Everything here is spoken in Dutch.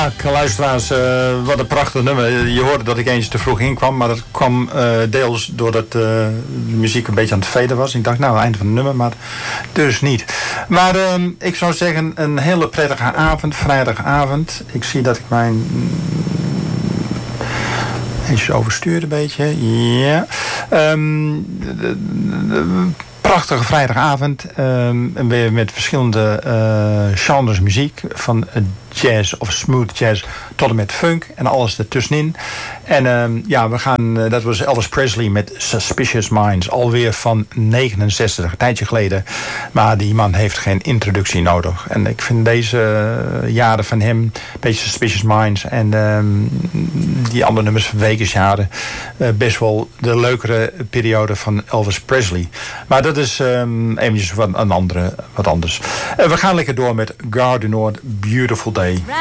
Luisteraars, wat een prachtig nummer. Je hoorde dat ik eens te vroeg inkwam, maar dat kwam deels doordat de muziek een beetje aan het veden was. Ik dacht, nou, einde van het nummer, maar dus niet. Maar ik zou zeggen, een hele prettige avond, vrijdagavond. Ik zie dat ik mijn eens overstuur een beetje. Ja. Prachtige vrijdagavond. En weer met verschillende genres muziek. Van jazz of smooth jazz tot en met funk. En alles ertussenin. En we gaan... dat was Elvis Presley met Suspicious Minds. Alweer van 69. Een tijdje geleden. Maar die man heeft geen introductie nodig. En ik vind deze jaren van hem... een beetje Suspicious Minds. En die andere nummers van Wekersjaren... best wel de leukere periode van Elvis Presley. Maar dat is eventjes wat anders. We gaan lekker door met Gare du Nord, Beautiful Day.